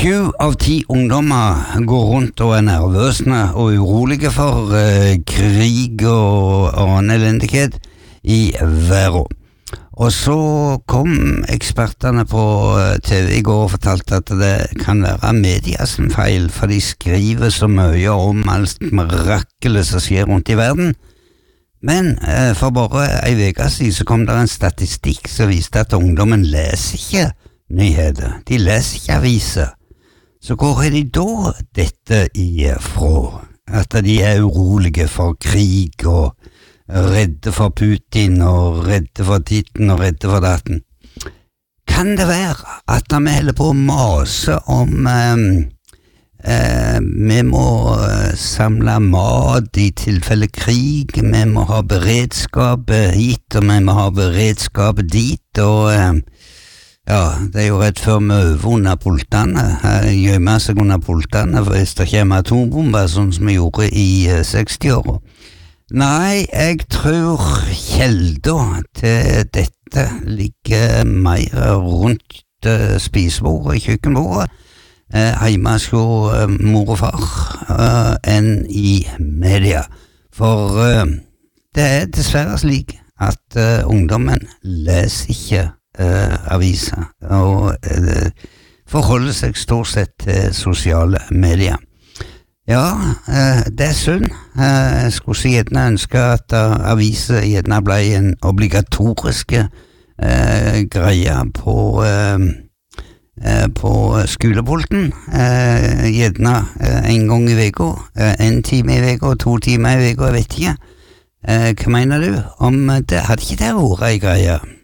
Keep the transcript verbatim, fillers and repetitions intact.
Sju av ti ungdommer går rundt og er nervøsne og urolige for eh, krig og annen elendighet i verden. Og så kom eksperterne på T V i går og fortalte at det kan være medias feil, for de skriver så mye om alt mirakelet som skjer rundt i verden. Men eh, for bare en uke siden så kom det en statistikk som viste at ungdommen leser ikke nyheter. De leser ikke aviser. Så hvor er de da dette ifra? At de er urolige for krig og redde for Putin og redde for titten og redde for datten? Kan det være at vi holder på å mase om eh, eh, vi må samle mat i tilfelle krig, vi må ha beredskap hit og vi må ha beredskap dit, og eh, ja, det er jo rett før vi øver under pultene, gjemmer seg under pultene hvis det kommer atombomber, sånn som vi gjorde i eh, seksti-åra. Nei, jeg tror kjelda til dette ligger mer rundt eh, spisebordet, kjøkkenbordet, eh, hjemme hos eh, mor og far, eh, enn i media. For eh, det er dessverre slik at eh, ungdommen leser ikke Uh, aviser og uh, forholder seg stort sett til sosiale medier. Ja, uh, det er synd. Uh, jeg skulle si gjerne ønske at uh, aviser gjerne ble en obligatoriske uh, greie på uh, uh, på skolepulten. Uh, gjerne uh, en gang i veka, uh, en time i veka, to timer i veka, jeg vet ikke. Uh, hva mener du om det? Hadde ikke det vært en greie?